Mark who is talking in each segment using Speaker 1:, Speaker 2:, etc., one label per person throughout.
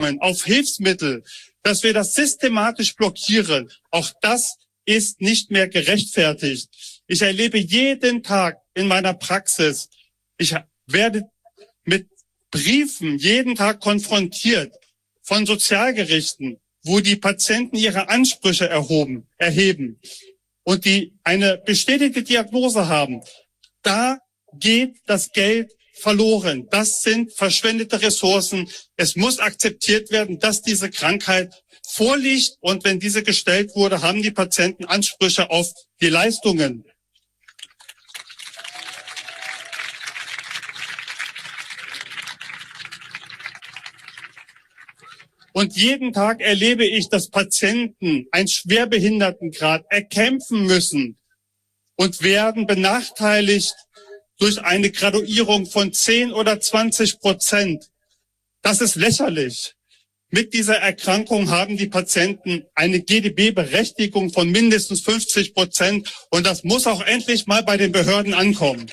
Speaker 1: auf Hilfsmittel, dass wir das systematisch blockieren, auch das ist nicht mehr gerechtfertigt. Ich erlebe jeden Tag in meiner Praxis, ich werde mit Briefen jeden Tag konfrontiert von Sozialgerichten, wo die Patienten ihre Ansprüche erheben und die eine bestätigte Diagnose haben. Da geht das Geld verloren. Das sind verschwendete Ressourcen. Es muss akzeptiert werden, dass diese Krankheit vorliegt. Und wenn diese gestellt wurde, haben die Patienten Ansprüche auf die Leistungen. Und jeden Tag erlebe ich, dass Patienten einen Schwerbehindertengrad erkämpfen müssen und werden benachteiligt durch eine Graduierung von 10 oder 20%. Das ist lächerlich. Mit dieser Erkrankung haben die Patienten eine GDB-Berechtigung von mindestens 50%. Und das muss auch endlich mal bei den Behörden ankommen.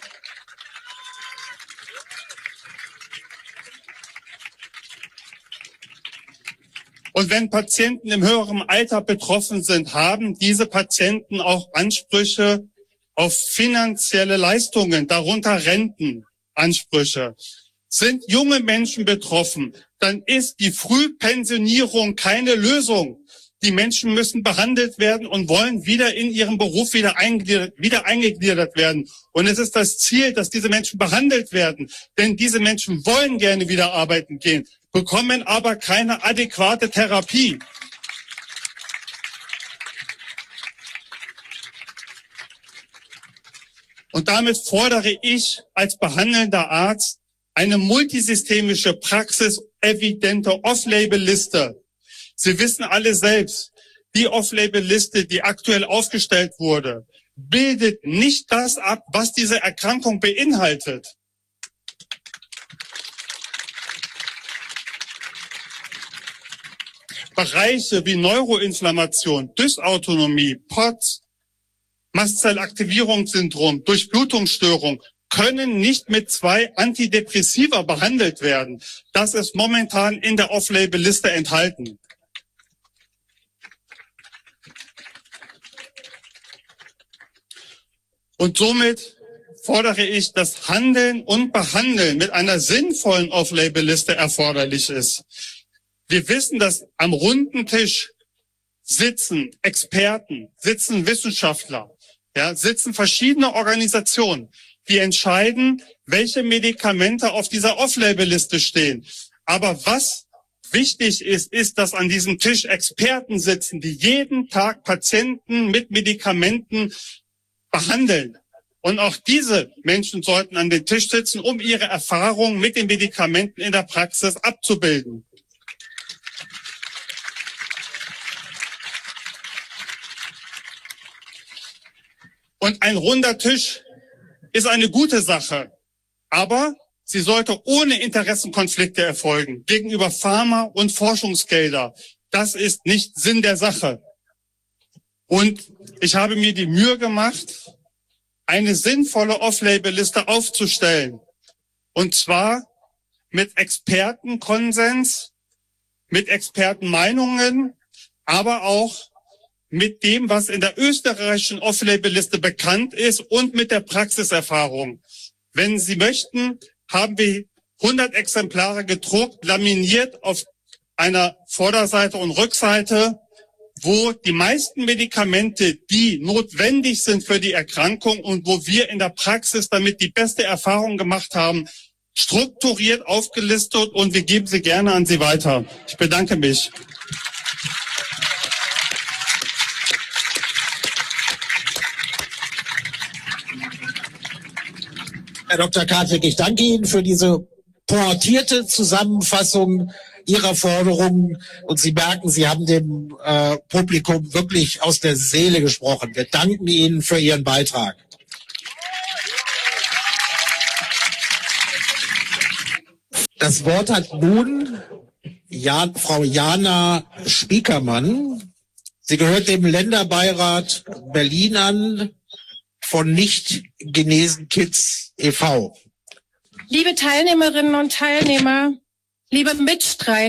Speaker 1: Und wenn Patienten im höheren Alter betroffen sind, haben diese Patienten auch Ansprüche auf finanzielle Leistungen, darunter Rentenansprüche. Sind junge Menschen betroffen, dann ist die Frühpensionierung keine Lösung. Die Menschen müssen behandelt werden und wollen wieder in ihrem Beruf wieder eingegliedert werden. Und es ist das Ziel, dass diese Menschen behandelt werden. Denn diese Menschen wollen gerne wieder arbeiten gehen, bekommen aber keine adäquate Therapie. Und damit fordere ich als behandelnder Arzt eine multisystemische, praxisevidente Off-Label-Liste. Sie wissen alle selbst, die Off-Label-Liste, die aktuell aufgestellt wurde, bildet nicht das ab, was diese Erkrankung beinhaltet. Bereiche wie Neuroinflammation, Dysautonomie, POTS, Mastzellaktivierungssyndrom, Durchblutungsstörung können nicht mit 2 Antidepressiva behandelt werden. Das ist momentan in der Off-Label-Liste enthalten. Und somit fordere ich, dass Handeln und Behandeln mit einer sinnvollen Off-Label-Liste erforderlich ist. Wir wissen, dass am runden Tisch sitzen Experten, sitzen Wissenschaftler, sitzen verschiedene Organisationen, die entscheiden, welche Medikamente auf dieser Off-Label-Liste stehen. Aber was wichtig ist, ist, dass an diesem Tisch Experten sitzen, die jeden Tag Patienten mit Medikamenten behandeln. Und auch diese Menschen sollten an den Tisch sitzen, um ihre Erfahrungen mit den Medikamenten in der Praxis abzubilden. Und ein runder Tisch ist eine gute Sache, aber sie sollte ohne Interessenkonflikte erfolgen gegenüber Pharma- und Forschungsgelder. Das ist nicht Sinn der Sache. Und ich habe mir die Mühe gemacht, eine sinnvolle Off-Label-Liste aufzustellen. Und zwar mit Expertenkonsens, mit Expertenmeinungen, aber auch mit dem, was in der österreichischen Off-Label-Liste bekannt ist und mit der Praxiserfahrung. Wenn Sie möchten, haben wir 100 Exemplare gedruckt, laminiert auf einer Vorderseite und Rückseite, wo die meisten Medikamente, die notwendig sind für die Erkrankung und wo wir in der Praxis damit die beste Erfahrung gemacht haben, strukturiert aufgelistet, und wir geben sie gerne an Sie weiter. Ich bedanke mich.
Speaker 2: Herr Dr. Kartwig, ich danke Ihnen für diese pointierte Zusammenfassung Ihrer Forderungen. Und Sie merken, Sie haben dem Publikum wirklich aus der Seele gesprochen. Wir danken Ihnen für Ihren Beitrag. Das Wort hat nun Frau Jana Spiekermann. Sie gehört dem Länderbeirat Berlin an von Nicht Genesen Kids e.V.
Speaker 3: Liebe Teilnehmerinnen und Teilnehmer, liebe Mitstreiter,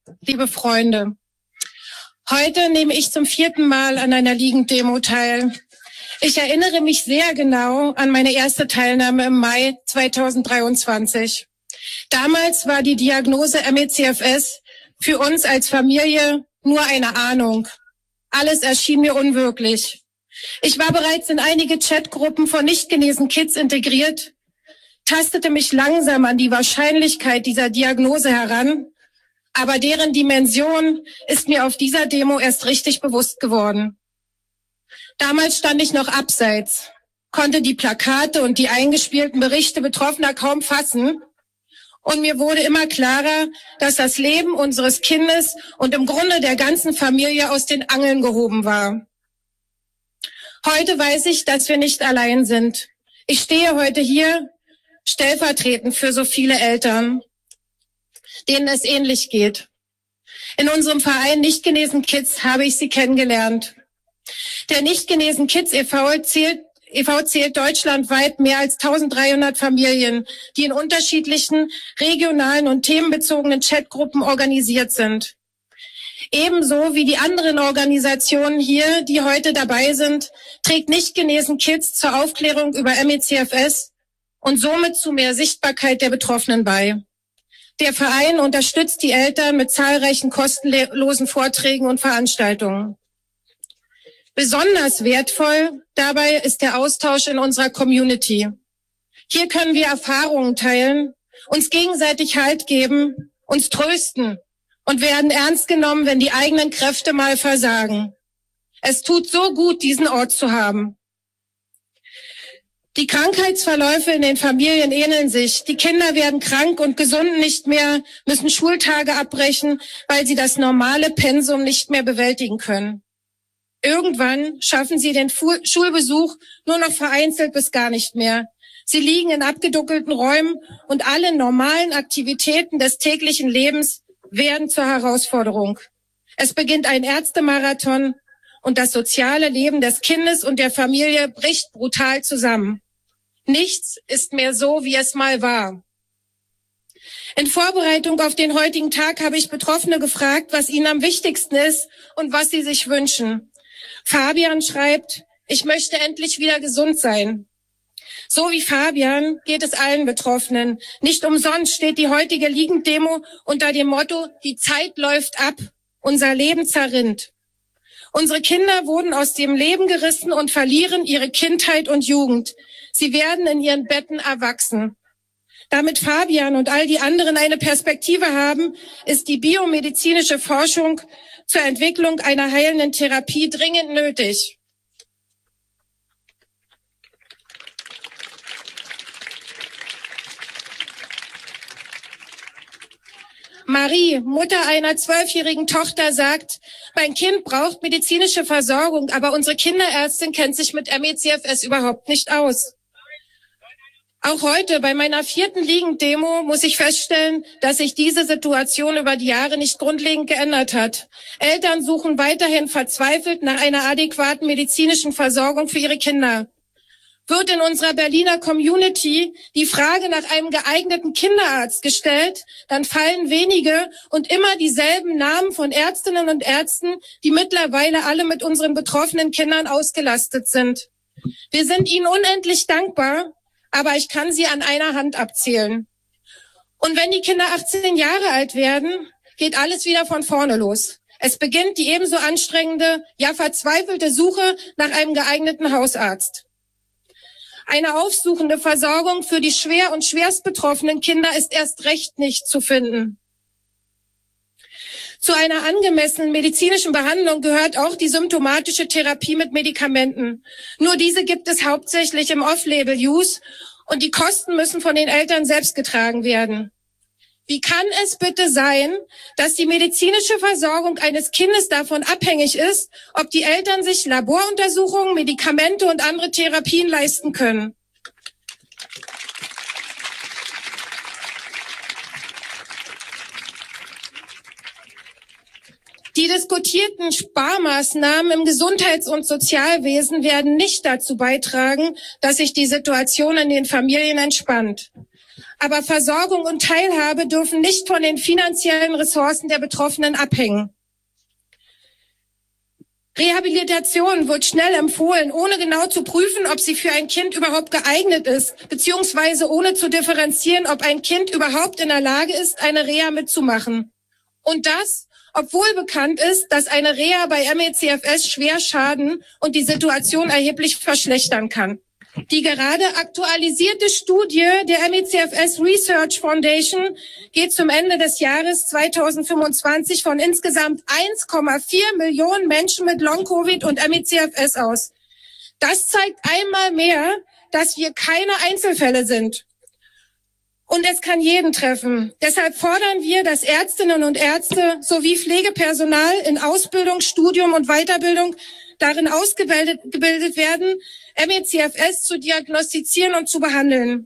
Speaker 3: liebe Freunde, heute nehme ich zum 4. Mal an einer Liegendemo teil. Ich erinnere mich sehr genau an meine erste Teilnahme im Mai 2023. Damals war die Diagnose ME/CFS für uns als Familie nur eine Ahnung. Alles erschien mir unwirklich. Ich war bereits in einige Chatgruppen von nicht genesenen Kids integriert, tastete mich langsam an die Wahrscheinlichkeit dieser Diagnose heran, aber deren Dimension ist mir auf dieser Demo erst richtig bewusst geworden. Damals stand ich noch abseits, konnte die Plakate und die eingespielten Berichte Betroffener kaum fassen und mir wurde immer klarer, dass das Leben unseres Kindes und im Grunde der ganzen Familie aus den Angeln gehoben war. Heute weiß ich, dass wir nicht allein sind. Ich stehe heute hier stellvertretend für so viele Eltern, denen es ähnlich geht. In unserem Verein Nicht genesen Kids habe ich sie kennengelernt. Der Nicht genesen Kids e.V. zählt deutschlandweit mehr als 1300 Familien, die in unterschiedlichen regionalen und themenbezogenen Chatgruppen organisiert sind. Ebenso wie die anderen Organisationen hier, die heute dabei sind, trägt Nicht genesen Kids zur Aufklärung über ME/CFS und somit zu mehr Sichtbarkeit der Betroffenen bei. Der Verein unterstützt die Eltern mit zahlreichen kostenlosen Vorträgen und Veranstaltungen. Besonders wertvoll dabei ist der Austausch in unserer Community. Hier können wir Erfahrungen teilen, uns gegenseitig Halt geben, uns trösten und werden ernst genommen, wenn die eigenen Kräfte mal versagen. Es tut so gut, diesen Ort zu haben. Die Krankheitsverläufe in den Familien ähneln sich. Die Kinder werden krank und gesunden nicht mehr, müssen Schultage abbrechen, weil sie das normale Pensum nicht mehr bewältigen können. Irgendwann schaffen sie den Schulbesuch nur noch vereinzelt bis gar nicht mehr. Sie liegen in abgedunkelten Räumen und alle normalen Aktivitäten des täglichen Lebens werden zur Herausforderung. Es beginnt ein Ärztemarathon und das soziale Leben des Kindes und der Familie bricht brutal zusammen. Nichts ist mehr so, wie es mal war. In Vorbereitung auf den heutigen Tag habe ich Betroffene gefragt, was ihnen am wichtigsten ist und was sie sich wünschen. Fabian schreibt, ich möchte endlich wieder gesund sein. So wie Fabian geht es allen Betroffenen. Nicht umsonst steht die heutige Liegendemo unter dem Motto, die Zeit läuft ab, unser Leben zerrinnt. Unsere Kinder wurden aus dem Leben gerissen und verlieren ihre Kindheit und Jugend. Sie werden in ihren Betten erwachsen. Damit Fabian und all die anderen eine Perspektive haben, ist die biomedizinische Forschung zur Entwicklung einer heilenden Therapie dringend nötig. Marie, Mutter einer 12-jährigen Tochter, sagt, mein Kind braucht medizinische Versorgung, aber unsere Kinderärztin kennt sich mit ME/CFS überhaupt nicht aus. Auch heute bei meiner 4. Liegendemo muss ich feststellen, dass sich diese Situation über die Jahre nicht grundlegend geändert hat. Eltern suchen weiterhin verzweifelt nach einer adäquaten medizinischen Versorgung für ihre Kinder. Wird in unserer Berliner Community die Frage nach einem geeigneten Kinderarzt gestellt, dann fallen wenige und immer dieselben Namen von Ärztinnen und Ärzten, die mittlerweile alle mit unseren betroffenen Kindern ausgelastet sind. Wir sind ihnen unendlich dankbar, aber ich kann sie an einer Hand abzählen. Und wenn die Kinder 18 Jahre alt werden, geht alles wieder von vorne los. Es beginnt die ebenso anstrengende, ja verzweifelte Suche nach einem geeigneten Hausarzt. Eine aufsuchende Versorgung für die schwer und schwerst betroffenen Kinder ist erst recht nicht zu finden. Zu einer angemessenen medizinischen Behandlung gehört auch die symptomatische Therapie mit Medikamenten. Nur diese gibt es hauptsächlich im Off-Label-Use und die Kosten müssen von den Eltern selbst getragen werden. Wie kann es bitte sein, dass die medizinische Versorgung eines Kindes davon abhängig ist, ob die Eltern sich Laboruntersuchungen, Medikamente und andere Therapien leisten können? Die diskutierten Sparmaßnahmen im Gesundheits- und Sozialwesen werden nicht dazu beitragen, dass sich die Situation in den Familien entspannt. Aber Versorgung und Teilhabe dürfen nicht von den finanziellen Ressourcen der Betroffenen abhängen. Rehabilitation wird schnell empfohlen, ohne genau zu prüfen, ob sie für ein Kind überhaupt geeignet ist, beziehungsweise ohne zu differenzieren, ob ein Kind überhaupt in der Lage ist, eine Reha mitzumachen. Und das, obwohl bekannt ist, dass eine Reha bei ME/CFS schwer schaden und die Situation erheblich verschlechtern kann. Die gerade aktualisierte Studie der ME/CFS Research Foundation geht zum Ende des Jahres 2025 von insgesamt 1,4 Millionen Menschen mit Long-Covid und ME/CFS aus. Das zeigt einmal mehr, dass wir keine Einzelfälle sind. Und es kann jeden treffen. Deshalb fordern wir, dass Ärztinnen und Ärzte sowie Pflegepersonal in Ausbildung, Studium und Weiterbildung darin ausgebildet werden, ME/CFS zu diagnostizieren und zu behandeln.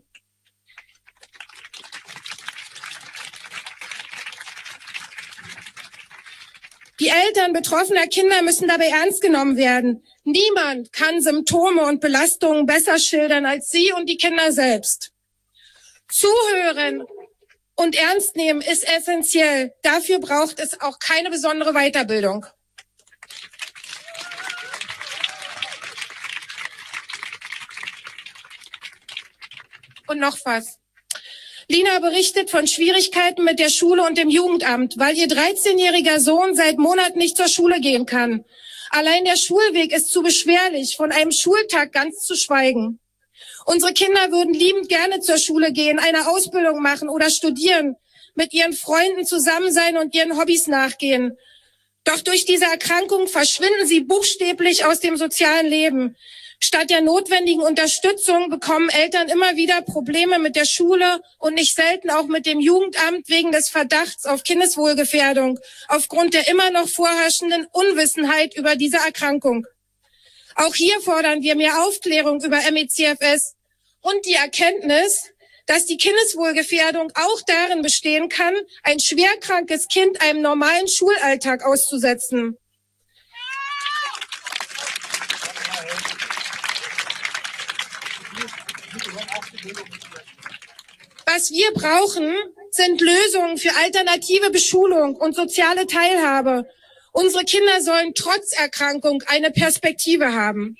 Speaker 3: Die Eltern betroffener Kinder müssen dabei ernst genommen werden. Niemand kann Symptome und Belastungen besser schildern als Sie und die Kinder selbst. Zuhören und ernst nehmen ist essentiell. Dafür braucht es auch keine besondere Weiterbildung. Und noch was. Lina berichtet von Schwierigkeiten mit der Schule und dem Jugendamt, weil ihr 13-jähriger Sohn seit Monaten nicht zur Schule gehen kann. Allein der Schulweg ist zu beschwerlich, von einem Schultag ganz zu schweigen. Unsere Kinder würden liebend gerne zur Schule gehen, eine Ausbildung machen oder studieren, mit ihren Freunden zusammen sein und ihren Hobbys nachgehen. Doch durch diese Erkrankung verschwinden sie buchstäblich aus dem sozialen Leben. Statt der notwendigen Unterstützung bekommen Eltern immer wieder Probleme mit der Schule und nicht selten auch mit dem Jugendamt wegen des Verdachts auf Kindeswohlgefährdung, aufgrund der immer noch vorherrschenden Unwissenheit über diese Erkrankung. Auch hier fordern wir mehr Aufklärung über ME/CFS und die Erkenntnis, dass die Kindeswohlgefährdung auch darin bestehen kann, ein schwerkrankes Kind einem normalen Schulalltag auszusetzen. Was wir brauchen, sind Lösungen für alternative Beschulung und soziale Teilhabe. Unsere Kinder sollen trotz Erkrankung eine Perspektive haben.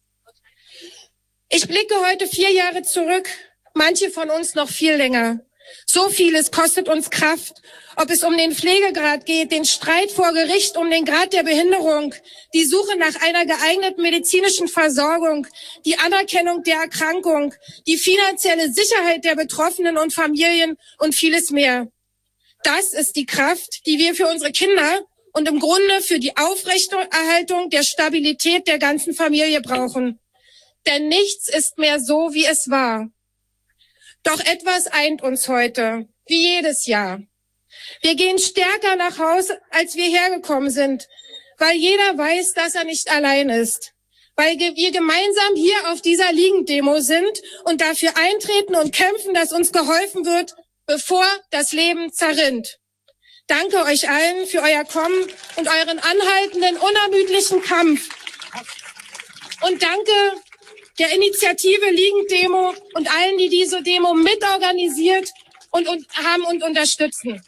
Speaker 3: Ich blicke heute 4 Jahre zurück, manche von uns noch viel länger. So vieles kostet uns Kraft, ob es um den Pflegegrad geht, den Streit vor Gericht um den Grad der Behinderung, die Suche nach einer geeigneten medizinischen Versorgung, die Anerkennung der Erkrankung, die finanzielle Sicherheit der Betroffenen und Familien und vieles mehr. Das ist die Kraft, die wir für unsere Kinder und im Grunde für die Aufrechterhaltung der Stabilität der ganzen Familie brauchen. Denn nichts ist mehr so, wie es war. Doch etwas eint uns heute, wie jedes Jahr. Wir gehen stärker nach Hause, als wir hergekommen sind, weil jeder weiß, dass er nicht allein ist. Weil wir gemeinsam hier auf dieser Liegenddemo sind und dafür eintreten und kämpfen, dass uns geholfen wird, bevor das Leben zerrinnt. Danke euch allen für euer Kommen und euren anhaltenden, unermüdlichen Kampf. Und danke der Initiative Liegenddemo und allen, die diese Demo mitorganisiert und haben und unterstützen.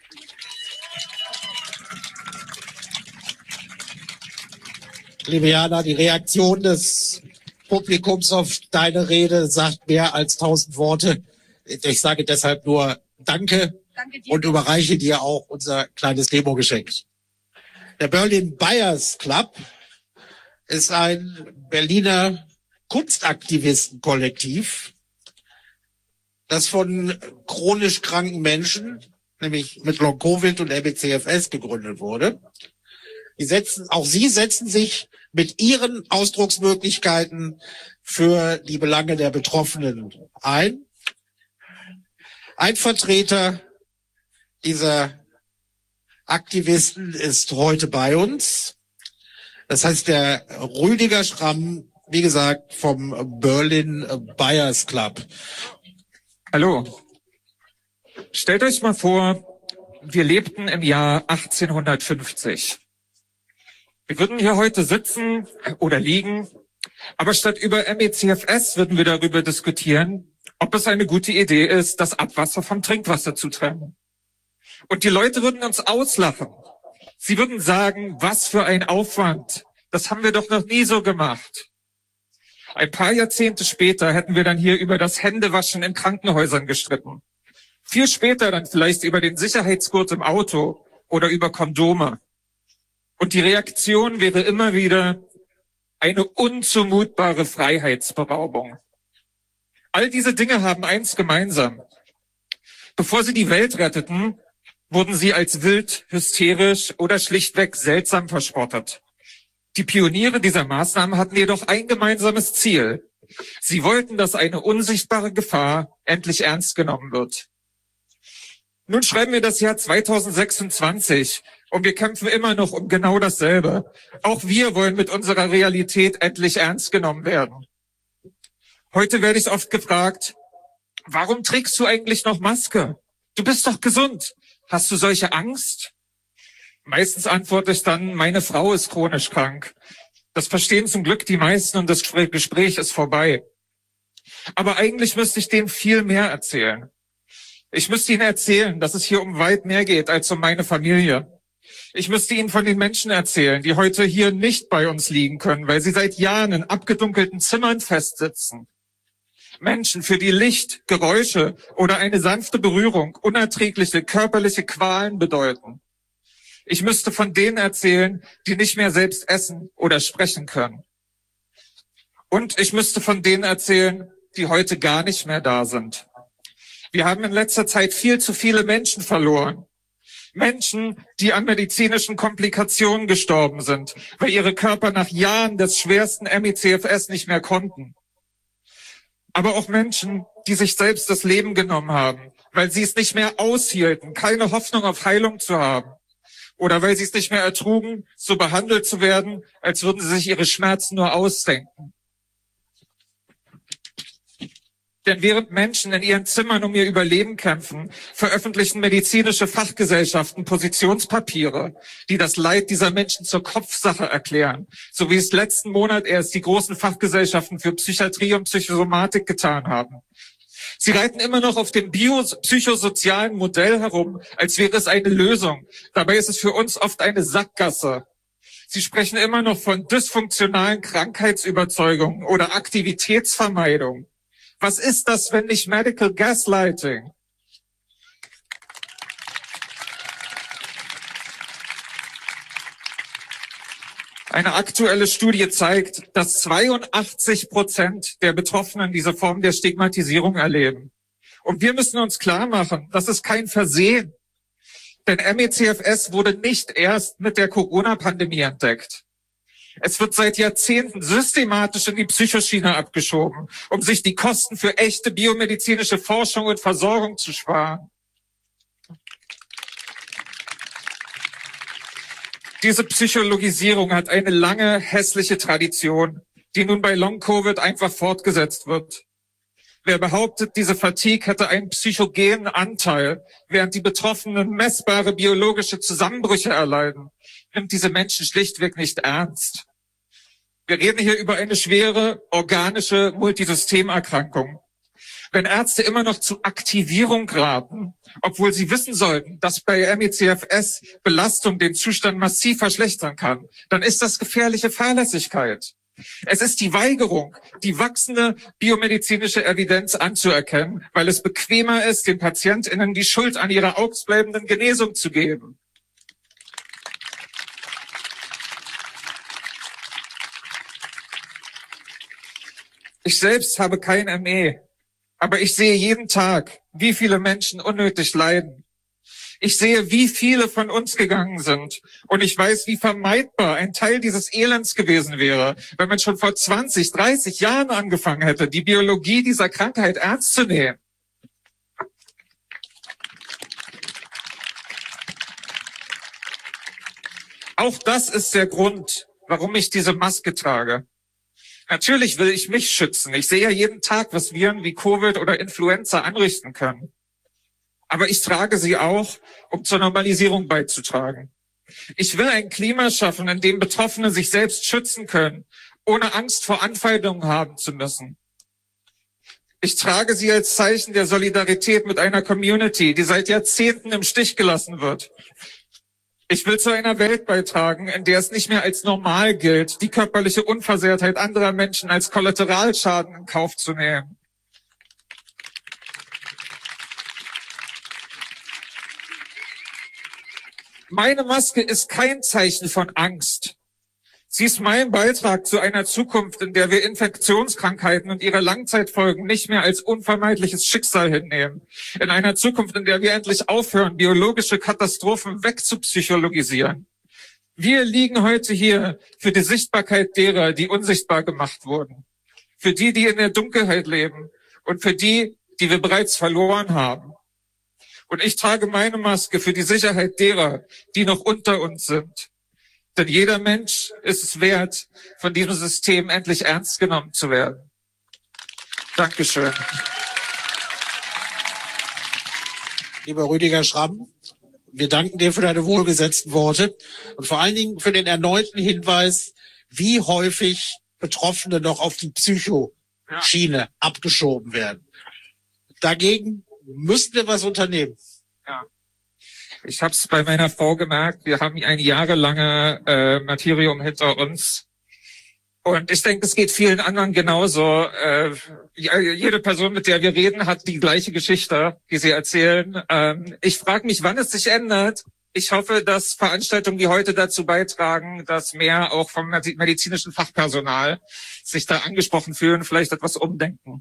Speaker 2: Liebe Jana, die Reaktion des Publikums auf deine Rede sagt mehr als 1000 Worte. Ich sage deshalb nur Danke und überreiche dir auch unser kleines Demo-Geschenk. Der Berlin Buyers Club ist ein Berliner Kunstaktivistenkollektiv, das von chronisch kranken Menschen, nämlich mit Long-Covid und ME/CFS, gegründet wurde. Auch sie setzen sich mit ihren Ausdrucksmöglichkeiten für die Belange der Betroffenen ein. Ein Vertreter dieser Aktivisten ist heute bei uns. Das heißt, der Rüdiger Schramm, wie gesagt, vom Berlin Buyers Club.
Speaker 4: Hallo. Stellt euch mal vor, wir lebten im Jahr 1850. Wir würden hier heute sitzen oder liegen, aber statt über ME/CFS würden wir darüber diskutieren, ob es eine gute Idee ist, das Abwasser vom Trinkwasser zu trennen. Und die Leute würden uns auslachen. Sie würden sagen, was für ein Aufwand. Das haben wir doch noch nie so gemacht. Ein paar Jahrzehnte später hätten wir dann hier über das Händewaschen in Krankenhäusern gestritten. Viel später dann vielleicht über den Sicherheitsgurt im Auto oder über Kondome. Und die Reaktion wäre immer wieder eine unzumutbare Freiheitsberaubung. All diese Dinge haben eins gemeinsam. Bevor sie die Welt retteten, wurden sie als wild, hysterisch oder schlichtweg seltsam verspottet. Die Pioniere dieser Maßnahmen hatten jedoch ein gemeinsames Ziel. Sie wollten, dass eine unsichtbare Gefahr endlich ernst genommen wird. Nun schreiben wir das Jahr 2026 und wir kämpfen immer noch um genau dasselbe. Auch wir wollen mit unserer Realität endlich ernst genommen werden. Heute werde ich oft gefragt, warum trägst du eigentlich noch Maske? Du bist doch gesund. Hast du solche Angst? Meistens antworte ich dann, meine Frau ist chronisch krank. Das verstehen zum Glück die meisten und das Gespräch ist vorbei. Aber eigentlich müsste ich denen viel mehr erzählen. Ich müsste ihnen erzählen, dass es hier um weit mehr geht als um meine Familie. Ich müsste ihnen von den Menschen erzählen, die heute hier nicht bei uns liegen können, weil sie seit Jahren in abgedunkelten Zimmern festsitzen. Menschen, für die Licht, Geräusche oder eine sanfte Berührung unerträgliche körperliche Qualen bedeuten. Ich müsste von denen erzählen, die nicht mehr selbst essen oder sprechen können. Und ich müsste von denen erzählen, die heute gar nicht mehr da sind. Wir haben in letzter Zeit viel zu viele Menschen verloren. Menschen, die an medizinischen Komplikationen gestorben sind, weil ihre Körper nach Jahren des schwersten ME/CFS nicht mehr konnten. Aber auch Menschen, die sich selbst das Leben genommen haben, weil sie es nicht mehr aushielten, keine Hoffnung auf Heilung zu haben. Oder weil sie es nicht mehr ertrugen, so behandelt zu werden, als würden sie sich ihre Schmerzen nur ausdenken. Denn während Menschen in ihren Zimmern um ihr Überleben kämpfen, veröffentlichen medizinische Fachgesellschaften Positionspapiere, die das Leid dieser Menschen zur Kopfsache erklären, so wie es letzten Monat erst die großen Fachgesellschaften für Psychiatrie und Psychosomatik getan haben. Sie reiten immer noch auf dem psychosozialen Modell herum, als wäre es eine Lösung. Dabei ist es für uns oft eine Sackgasse. Sie sprechen immer noch von dysfunktionalen Krankheitsüberzeugungen oder Aktivitätsvermeidung. Was ist das, wenn nicht Medical Gaslighting? Eine aktuelle Studie zeigt, dass 82% der Betroffenen diese Form der Stigmatisierung erleben. Und wir müssen uns klar machen, das ist kein Versehen. Denn ME/CFS wurde nicht erst mit der Corona-Pandemie entdeckt. Es wird seit Jahrzehnten systematisch in die Psychoschiene abgeschoben, um sich die Kosten für echte biomedizinische Forschung und Versorgung zu sparen. Diese Psychologisierung hat eine lange, hässliche Tradition, die nun bei Long-Covid einfach fortgesetzt wird. Wer behauptet, diese Fatigue hätte einen psychogenen Anteil, während die Betroffenen messbare biologische Zusammenbrüche erleiden, nimmt diese Menschen schlichtweg nicht ernst. Wir reden hier über eine schwere, organische Multisystemerkrankung. Wenn Ärzte immer noch zu Aktivierung raten, obwohl sie wissen sollten, dass bei ME/CFS Belastung den Zustand massiv verschlechtern kann, dann ist das gefährliche Fahrlässigkeit. Es ist die Weigerung, die wachsende biomedizinische Evidenz anzuerkennen, weil es bequemer ist, den PatientInnen die Schuld an ihrer ausbleibenden Genesung zu geben. Ich selbst habe kein ME, aber ich sehe jeden Tag, wie viele Menschen unnötig leiden. Ich sehe, wie viele von uns gegangen sind. Und ich weiß, wie vermeidbar ein Teil dieses Elends gewesen wäre, wenn man schon vor 20, 30 Jahren angefangen hätte, die Biologie dieser Krankheit ernst zu nehmen. Auch das ist der Grund, warum ich diese Maske trage. Natürlich will ich mich schützen. Ich sehe ja jeden Tag, was Viren wie Covid oder Influenza anrichten können. Aber ich trage sie auch, um zur Normalisierung beizutragen. Ich will ein Klima schaffen, in dem Betroffene sich selbst schützen können, ohne Angst vor Anfeindungen haben zu müssen. Ich trage sie als Zeichen der Solidarität mit einer Community, die seit Jahrzehnten im Stich gelassen wird. Ich will zu einer Welt beitragen, in der es nicht mehr als normal gilt, die körperliche Unversehrtheit anderer Menschen als Kollateralschaden in Kauf zu nehmen. Meine Maske ist kein Zeichen von Angst. Sie ist mein Beitrag zu einer Zukunft, in der wir Infektionskrankheiten und ihre Langzeitfolgen nicht mehr als unvermeidliches Schicksal hinnehmen. In einer Zukunft, in der wir endlich aufhören, biologische Katastrophen wegzupsychologisieren. Wir liegen heute hier für die Sichtbarkeit derer, die unsichtbar gemacht wurden. Für die, die in der Dunkelheit leben und für die, die wir bereits verloren haben. Und ich trage meine Maske für die Sicherheit derer, die noch unter uns sind. Denn jeder Mensch ist es wert, von diesem System endlich ernst genommen zu werden. Dankeschön.
Speaker 2: Lieber Rüdiger Schramm, wir danken dir für deine wohlgesetzten Worte und vor allen Dingen für den erneuten Hinweis, wie häufig Betroffene noch auf die Psychoschiene abgeschoben werden. Dagegen müssten wir was unternehmen.
Speaker 4: Ja. Ich habe es bei meiner Frau gemerkt, wir haben ein jahrelange Martyrium hinter uns. Und ich denke, es geht vielen anderen genauso. Jede Person, mit der wir reden, hat die gleiche Geschichte, die sie erzählen. Ich frage mich, wann es sich ändert. Ich hoffe, dass Veranstaltungen wie heute dazu beitragen, dass mehr auch vom medizinischen Fachpersonal sich da angesprochen fühlen, vielleicht etwas umdenken.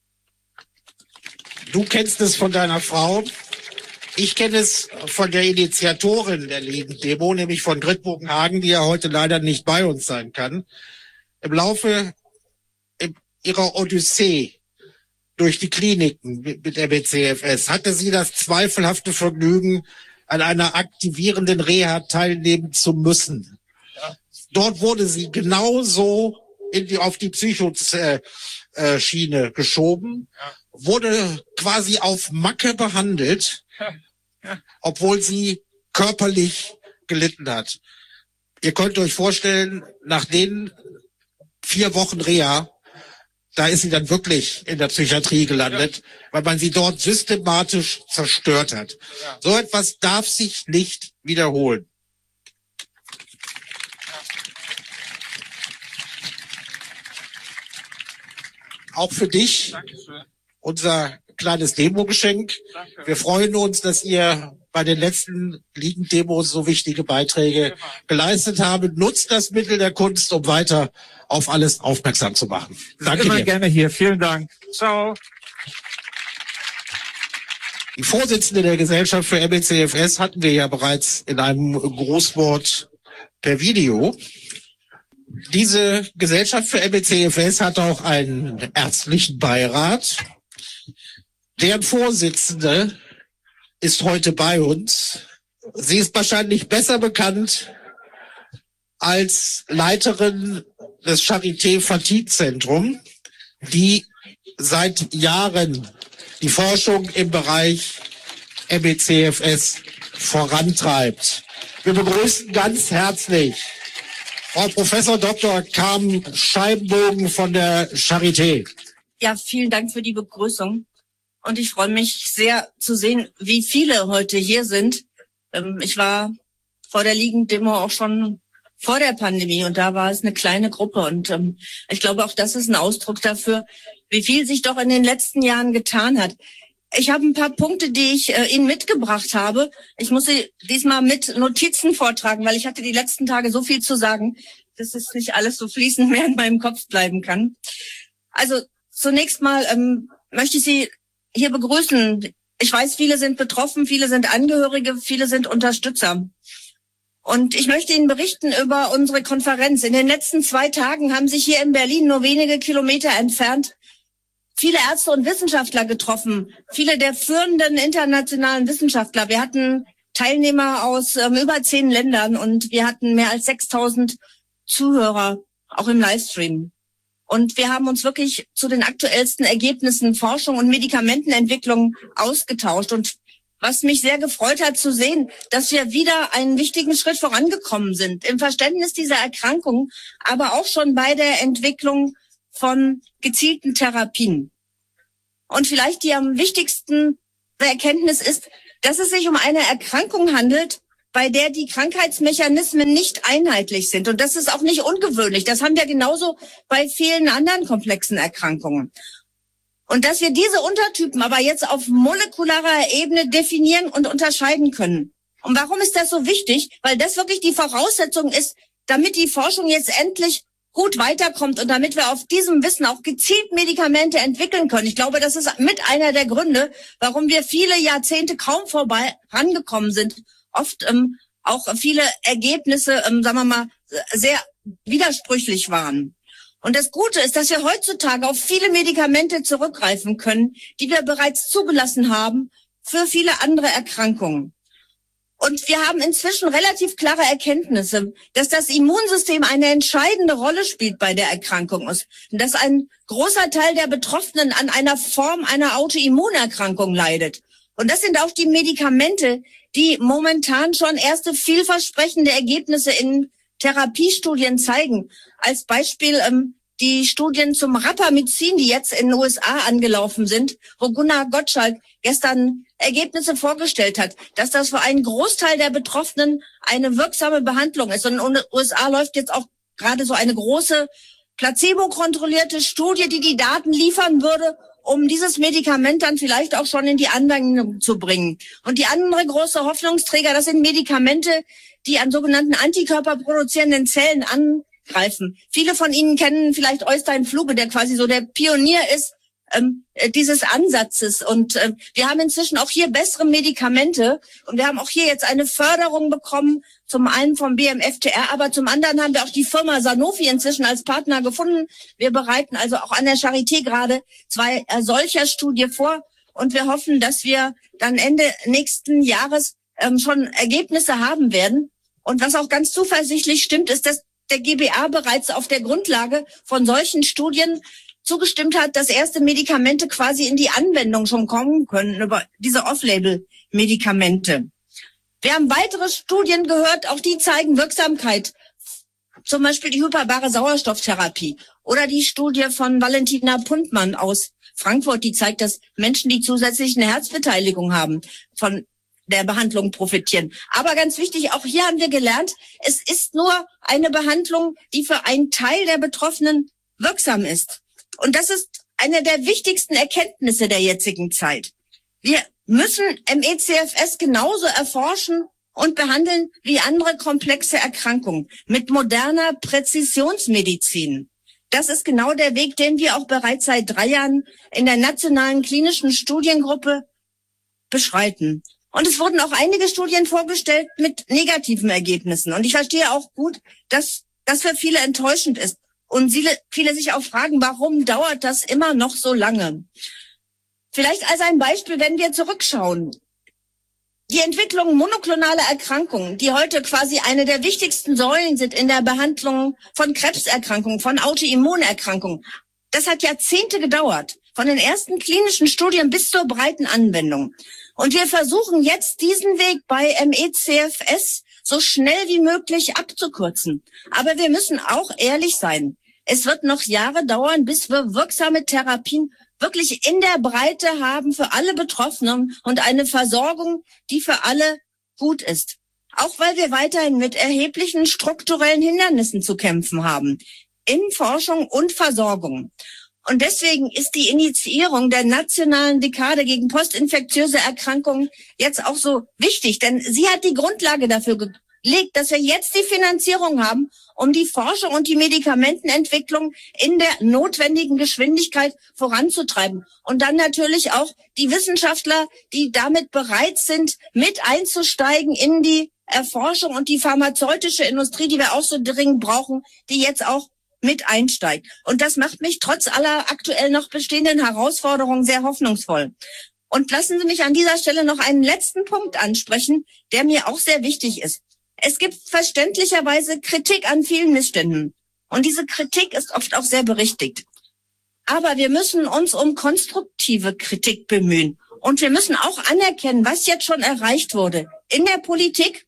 Speaker 2: Du kennst es von deiner Frau. Ich kenne es von der Initiatorin der Liegen-Demo, nämlich von Grit Bogenhagen, die ja heute leider nicht bei uns sein kann. Im Laufe ihrer Odyssee durch die Kliniken mit ME/CFS hatte sie das zweifelhafte Vergnügen, an einer aktivierenden Reha teilnehmen zu müssen. Dort wurde sie genauso auf die Psychoschiene geschoben, wurde quasi auf Macke behandelt, obwohl sie körperlich gelitten hat. Ihr könnt euch vorstellen, nach den 4 Wochen Reha, da ist sie dann wirklich in der Psychiatrie gelandet, weil man sie dort systematisch zerstört hat. So etwas darf sich nicht wiederholen. Auch für dich unser kleines Demo-Geschenk. Wir freuen uns, dass ihr bei den letzten Ligen-Demos so wichtige Beiträge geleistet habt. Nutzt das Mittel der Kunst, um weiter auf alles aufmerksam zu machen. Danke
Speaker 4: immer
Speaker 2: dir.
Speaker 4: Gerne hier. Vielen Dank. Ciao.
Speaker 2: Die Vorsitzende der Gesellschaft für ME/CFS hatten wir ja bereits in einem Grußwort per Video. Diese Gesellschaft für ME/CFS hat auch einen ärztlichen Beirat. Deren Vorsitzende ist heute bei uns. Sie ist wahrscheinlich besser bekannt als Leiterin des Charité-Fatigue-Zentrum, die seit Jahren die Forschung im Bereich ME/CFS vorantreibt. Wir begrüßen ganz herzlich Frau Professor Dr. Carmen Scheibenbogen von der Charité.
Speaker 5: Ja, vielen Dank für die Begrüßung. Und ich freue mich sehr zu sehen, wie viele heute hier sind. Ich war vor der Ligen-Demo auch schon vor der Pandemie und da war es eine kleine Gruppe. Und ich glaube, auch das ist ein Ausdruck dafür, wie viel sich doch in den letzten Jahren getan hat. Ich habe ein paar Punkte, die ich Ihnen mitgebracht habe. Ich muss sie diesmal mit Notizen vortragen, weil ich hatte die letzten Tage so viel zu sagen, dass es nicht alles so fließend mehr in meinem Kopf bleiben kann. Also zunächst mal möchte ich Sie hier begrüßen. Ich weiß, viele sind betroffen, viele sind Angehörige, viele sind Unterstützer. Und ich möchte Ihnen berichten über unsere Konferenz. In den letzten 2 Tagen haben sich hier in Berlin, nur wenige Kilometer entfernt, viele Ärzte und Wissenschaftler getroffen. Viele der führenden internationalen Wissenschaftler. Wir hatten Teilnehmer aus über 10 Ländern und wir hatten mehr als 6.000 Zuhörer, auch im Livestream. Und wir haben uns wirklich zu den aktuellsten Ergebnissen Forschung und Medikamentenentwicklung ausgetauscht. Und was mich sehr gefreut hat zu sehen, dass wir wieder einen wichtigen Schritt vorangekommen sind im Verständnis dieser Erkrankung, aber auch schon bei der Entwicklung von gezielten Therapien. Und vielleicht die am wichtigsten Erkenntnis ist, dass es sich um eine Erkrankung handelt, bei der die Krankheitsmechanismen nicht einheitlich sind. Und das ist auch nicht ungewöhnlich. Das haben wir genauso bei vielen anderen komplexen Erkrankungen. Und dass wir diese Untertypen aber jetzt auf molekularer Ebene definieren und unterscheiden können. Und warum ist das so wichtig? Weil das wirklich die Voraussetzung ist, damit die Forschung jetzt endlich gut weiterkommt und damit wir auf diesem Wissen auch gezielt Medikamente entwickeln können. Ich glaube, das ist mit einer der Gründe, warum wir viele Jahrzehnte kaum vorangekommen sind. Oft auch viele Ergebnisse, sagen wir mal, sehr widersprüchlich waren. Und das Gute ist, dass wir heutzutage auf viele Medikamente zurückgreifen können, die wir bereits zugelassen haben für viele andere Erkrankungen. Und wir haben inzwischen relativ klare Erkenntnisse, dass das Immunsystem eine entscheidende Rolle spielt bei der Erkrankung und dass ein großer Teil der Betroffenen an einer Form einer Autoimmunerkrankung leidet. Und das sind auch die Medikamente, die momentan schon erste vielversprechende Ergebnisse in Therapiestudien zeigen. Als Beispiel die Studien zum Rapamycin, die jetzt in den USA angelaufen sind, wo Gunnar Gottschalk gestern Ergebnisse vorgestellt hat, dass das für einen Großteil der Betroffenen eine wirksame Behandlung ist. Und in den USA läuft jetzt auch gerade so eine große placebo-kontrollierte Studie, die die Daten liefern würde, um dieses Medikament dann vielleicht auch schon in die Anwendung zu bringen. Und die andere große Hoffnungsträger, das sind Medikamente, die an sogenannten antikörperproduzierenden Zellen angreifen. Viele von Ihnen kennen vielleicht Øystein Fluge, der quasi so der Pionier ist dieses Ansatzes. Und wir haben inzwischen auch hier bessere Medikamente. Und wir haben auch hier jetzt eine Förderung bekommen, zum einen vom BMFTR, aber zum anderen haben wir auch die Firma Sanofi inzwischen als Partner gefunden. Wir bereiten also auch an der Charité gerade 2 solcher Studien vor. Und wir hoffen, dass wir dann Ende nächsten Jahres schon Ergebnisse haben werden. Und was auch ganz zuversichtlich stimmt, ist, dass der GBA bereits auf der Grundlage von solchen Studien zugestimmt hat, dass erste Medikamente quasi in die Anwendung schon kommen können über diese Off-Label-Medikamente. Wir haben weitere Studien gehört, auch die zeigen Wirksamkeit. Zum Beispiel die hyperbare Sauerstofftherapie oder die Studie von Valentina Puntmann aus Frankfurt, die zeigt, dass Menschen, die zusätzlich eine Herzbeteiligung haben, von der Behandlung profitieren. Aber ganz wichtig, auch hier haben wir gelernt, es ist nur eine Behandlung, die für einen Teil der Betroffenen wirksam ist. Und das ist eine der wichtigsten Erkenntnisse der jetzigen Zeit. Wir müssen ME/CFS genauso erforschen und behandeln wie andere komplexe Erkrankungen mit moderner Präzisionsmedizin. Das ist genau der Weg, den wir auch bereits seit 3 Jahren in der Nationalen Klinischen Studiengruppe beschreiten. Und es wurden auch einige Studien vorgestellt mit negativen Ergebnissen. Und ich verstehe auch gut, dass das für viele enttäuschend ist. Und viele sich auch fragen, warum dauert das immer noch so lange? Vielleicht als ein Beispiel, wenn wir zurückschauen. Die Entwicklung monoklonaler Erkrankungen, die heute quasi eine der wichtigsten Säulen sind in der Behandlung von Krebserkrankungen, von Autoimmunerkrankungen, das hat Jahrzehnte gedauert, von den ersten klinischen Studien bis zur breiten Anwendung. Und wir versuchen jetzt diesen Weg bei ME/CFS so schnell wie möglich abzukürzen. Aber wir müssen auch ehrlich sein. Es wird noch Jahre dauern, bis wir wirksame Therapien wirklich in der Breite haben für alle Betroffenen und eine Versorgung, die für alle gut ist. Auch weil wir weiterhin mit erheblichen strukturellen Hindernissen zu kämpfen haben. In Forschung und Versorgung. Und deswegen ist die Initiierung der nationalen Dekade gegen postinfektiöse Erkrankungen jetzt auch so wichtig, denn sie hat die Grundlage dafür gelegt, dass wir jetzt die Finanzierung haben, um die Forschung und die Medikamentenentwicklung in der notwendigen Geschwindigkeit voranzutreiben. Und dann natürlich auch die Wissenschaftler, die damit bereit sind, mit einzusteigen in die Erforschung und die pharmazeutische Industrie, die wir auch so dringend brauchen, die jetzt auch mit einsteigt. Und das macht mich trotz aller aktuell noch bestehenden Herausforderungen sehr hoffnungsvoll. Und lassen Sie mich an dieser Stelle noch einen letzten Punkt ansprechen, der mir auch sehr wichtig ist. Es gibt verständlicherweise Kritik an vielen Missständen. Und diese Kritik ist oft auch sehr berechtigt. Aber wir müssen uns um konstruktive Kritik bemühen. Und wir müssen auch anerkennen, was jetzt schon erreicht wurde. In der Politik,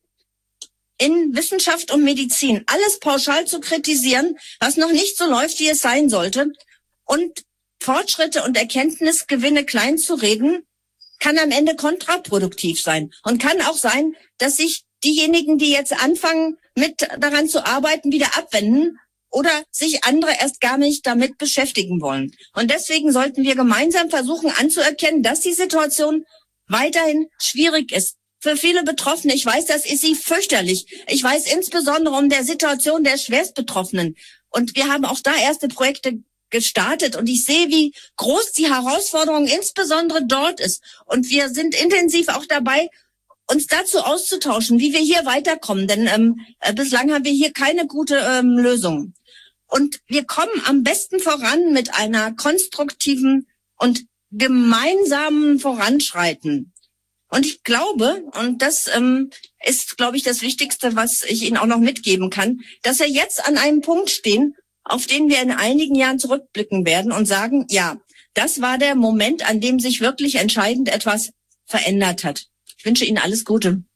Speaker 5: in Wissenschaft und Medizin. Alles pauschal zu kritisieren, was noch nicht so läuft, wie es sein sollte. Und Fortschritte und Erkenntnisgewinne klein zu reden, kann am Ende kontraproduktiv sein. Und kann auch sein, dass sich diejenigen, die jetzt anfangen, mit daran zu arbeiten, wieder abwenden oder sich andere erst gar nicht damit beschäftigen wollen. Und deswegen sollten wir gemeinsam versuchen anzuerkennen, dass die Situation weiterhin schwierig ist. Für viele Betroffene, ich weiß, das ist sie fürchterlich. Ich weiß insbesondere um der Situation der Schwerstbetroffenen. Und wir haben auch da erste Projekte gestartet. Und ich sehe, wie groß die Herausforderung insbesondere dort ist. Und wir sind intensiv auch dabei, uns dazu auszutauschen, wie wir hier weiterkommen. Denn bislang haben wir hier keine gute Lösung. Und wir kommen am besten voran mit einer konstruktiven und gemeinsamen Voranschreiten. Und ich glaube, und das ist, glaube ich, das Wichtigste, was ich Ihnen auch noch mitgeben kann, dass wir jetzt an einem Punkt stehen, auf den wir in einigen Jahren zurückblicken werden und sagen, ja, das war der Moment, an dem sich wirklich entscheidend etwas verändert hat. Ich wünsche Ihnen alles Gute.